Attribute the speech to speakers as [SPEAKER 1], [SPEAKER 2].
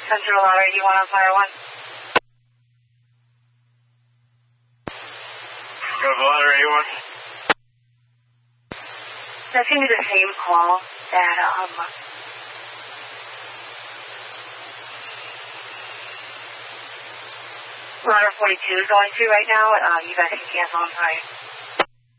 [SPEAKER 1] Central Ladder 81 on Fire 1.
[SPEAKER 2] Go to Ladder 81.
[SPEAKER 1] That's going to be the same call that, Ladder 42 is going through right now. You guys can cancel on fire.